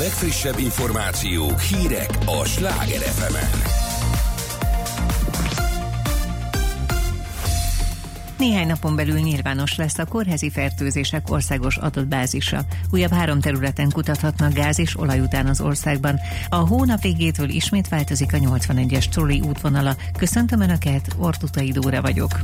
legfrissebb információk, hírek a Sláger FM-en. Néhány napon belül nyilvános lesz a kórházi fertőzések országos adatbázisa. Újabb 3 területen kutathatnak gáz és olaj után az országban. A hónap végétől ismét változik a 81-es trolli útvonala. Köszöntöm Önöket, Ortutai Dóra vagyok.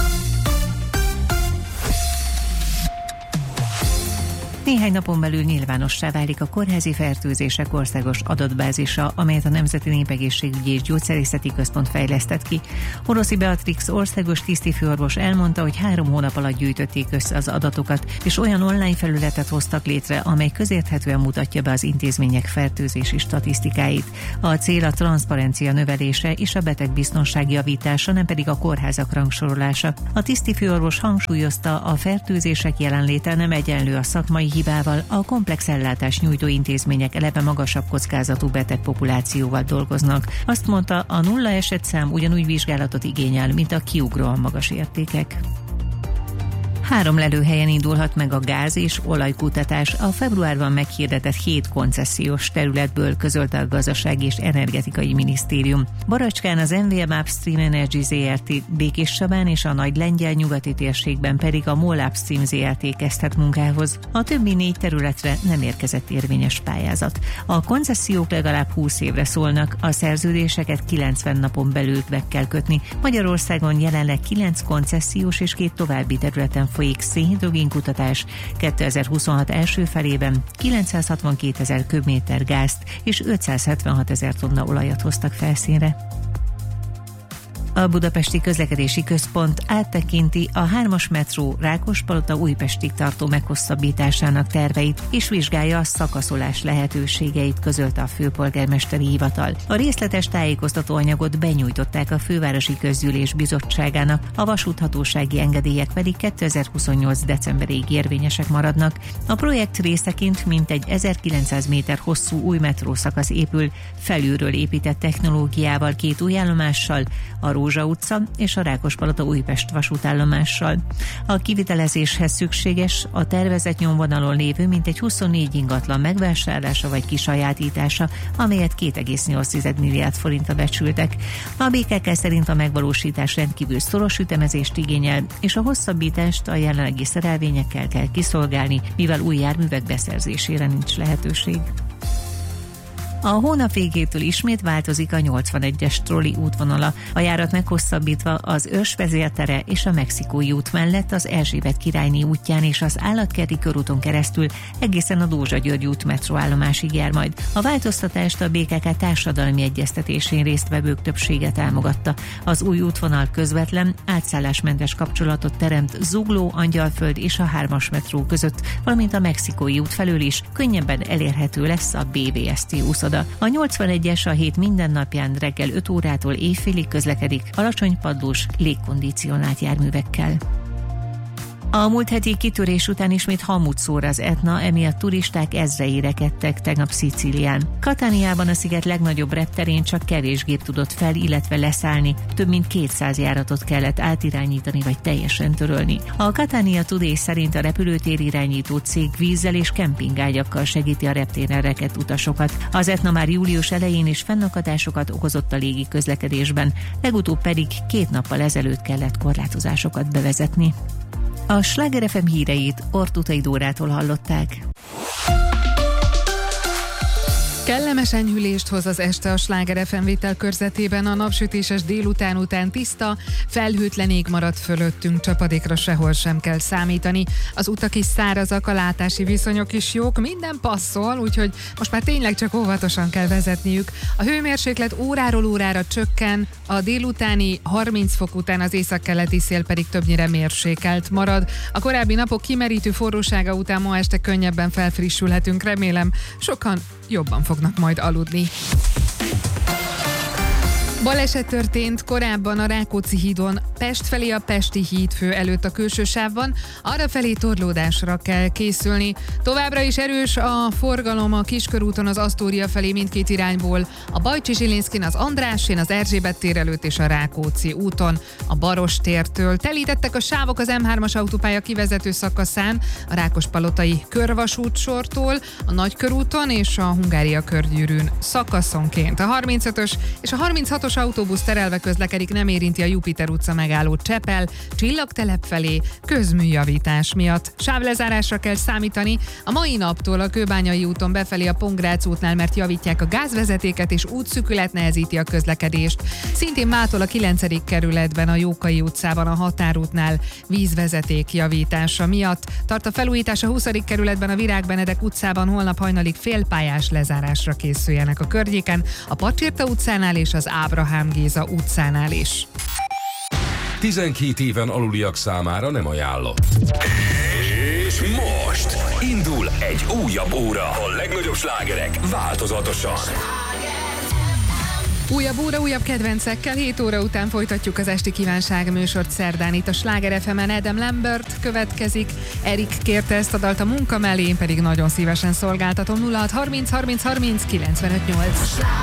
Néhány napon belül nyilvánossá válik a kórházi fertőzések országos adatbázisa, amelyet a Nemzeti Népegészségügyi és Gyógyszerészeti Központ fejlesztett ki. Oroszi Beatrix országos tisztifőorvos elmondta, hogy 3 hónap alatt gyűjtötték össze az adatokat, és olyan online felületet hoztak létre, amely közérthetően mutatja be az intézmények fertőzési statisztikáit. A cél a transzparencia növelése és a betegbiztonság javítása, nem pedig a kórházak rangsorolása. A tisztifőorvos hangsúlyozta, a fertőzések jelenléte nem egyenlő a szakmai hibával, a komplex ellátás nyújtó intézmények eleve magasabb kockázatú betegpopulációval dolgoznak. Azt mondta, a 0 esetszám ugyanúgy vizsgálatot igényel, mint a kiugróan magas értékek. 3 lelőhelyen indulhat meg a gáz- és olajkutatás a februárban meghirdetett 7 koncesziós területből, közölte a Gazdasági és Energetikai Minisztérium. Baracskán az MVM Upstream Energy Zrt. Békéscsabán és a Nagy Lengyel nyugati térségben pedig a MOL Upstream Zrt. Kezdhet munkához. A többi 4 területre nem érkezett érvényes pályázat. A koncesziók legalább 20 évre szólnak, a szerződéseket 90 napon belül meg kell kötni. Magyarországon jelenleg 9 koncesziós és 2 további területen folyik szénhidrogénkutatás. 2026 első felében 962 000 köbméter gázt és 576 000 tonna olajat hoztak felszínre. A Budapesti Közlekedési Központ áttekinti a 3-as metró Rákospalota-Újpestig tartó meghosszabbításának terveit, és vizsgálja a szakaszolás lehetőségeit, közölte a főpolgármesteri hivatal. A részletes tájékoztatóanyagot benyújtották a Fővárosi Közgyűlés Bizottságának, a vasúthatósági engedélyek pedig 2028. decemberig érvényesek maradnak. A projekt részeként mintegy 1900 méter hosszú új metrószakasz épül, felülről épített technológiával, 2 új állomással, a Rózsa utca és a Rákospalota-Újpest vasútállomással. A kivitelezéshez szükséges a tervezett nyomvonalon lévő mintegy 24 ingatlan megvásárlása vagy kisajátítása, amelyet 2,8 milliárd forintra becsültek. A BKK szerint a megvalósítás rendkívül szoros ütemezést igényel, és a hosszabbítást a jelenlegi szerelvényekkel kell kiszolgálni, mivel új járművek beszerzésére nincs lehetőség. A hónap végétől ismét változik a 81-es trolli útvonala. A járat meghosszabbítva az Örs vezértere és a Mexikói út mellett az Erzsébet királyné útján és az Állatkerti körúton keresztül egészen a Dózsa-György út metróállomásig jár majd. A változtatást a BKK társadalmi egyeztetésén résztvevők többsége támogatta. Az új útvonal közvetlen, átszállásmentes kapcsolatot teremt Zugló, Angyalföld és a 3-as metró között, valamint a Mexikói út felől is könnyebben elérhető lesz a BVST úszoda. A 81-es a hét minden napján reggel 5 órától éjfélig közlekedik alacsony padlós, légkondicionált járművekkel. A múlt heti kitörés után ismét hamut szór az Etna, emiatt turisták ezrei rekedtek tegnap Szicílián. Katániában, a sziget legnagyobb repterén csak kevés gép tudott fel, illetve leszállni, több mint 200 járatot kellett átirányítani vagy teljesen törölni. A Catania Today szerint a repülőtér irányító cég vízzel és kempingágyakkal segíti a reptéren rekedt utasokat. Az Etna már július elején is fennakadásokat okozott a légi közlekedésben, legutóbb pedig 2 nappal ezelőtt kellett korlátozásokat bevezetni. A Sláger FM híreit Ortutai Dórától hallották. Kellemes enyhülést hoz az este a Sláger FM vételkörzetében, a napsütéses délután után tiszta, felhőtlen ég marad fölöttünk, csapadékra sehol sem kell számítani. Az utak is szárazak, a látási viszonyok is jók, minden passzol, úgyhogy most már tényleg csak óvatosan kell vezetniük. A hőmérséklet óráról órára csökken, a délutáni 30 fok után az északkeleti szél pedig többnyire mérsékelt marad. A korábbi napok kimerítő forrósága után ma este könnyebben felfrissülhetünk, remélem sokan jobban fognak majd aludni. Baleset történt korábban a Rákóczi hídon, Pest felé a Pesti hídfő előtt a külső sávban, arrafelé torlódásra kell készülni. Továbbra is erős a forgalom a Kiskörúton az Asztória felé mindkét irányból, a Bajcsi-Zsilinszkin, az Andrásén, az Erzsébet tér előtt és a Rákóczi úton. A Baros tértől telítettek a sávok az M3-as autópálya kivezető szakaszán, a Rákospalotai körvasút sortól, a Nagykörúton és a Hungária körgyűrűn szakaszonként. A 35-ös és a 36-os autóbusz terelve közlekedik, nem érinti a Jupiter utca megálló Csepel, Csillagtelep felé közműjavítás miatt. Sávlezárásra kell számítani a mai naptól a Kőbányai úton befelé a Pongrác útnál, mert javítják a gázvezetéket és útszűkület nehezíti a közlekedést. Szintén mától a 9. kerületben a Jókai utcában a Határútnál vízvezeték javítása miatt. Tart a felújítás a 20. kerületben a Virág Benedek utcában, holnap hajnalig félpályás lezárásra készüljenek a környéken, a Pacsirta utcánál és az Ábrahám Géza utcánál is. 12 éven aluliak számára nem ajánlott. És most indul egy újabb óra. A legnagyobb slágerek változatosan. Újabb óra, újabb kedvencekkel. 7 óra után folytatjuk az esti kívánság műsort szerdán. Itt a Sláger FM-en Adam Lambert következik. Erik kérte ezt a dalt a munka mellé, én pedig nagyon szívesen szolgáltatom. 06 30 30 30 95 8.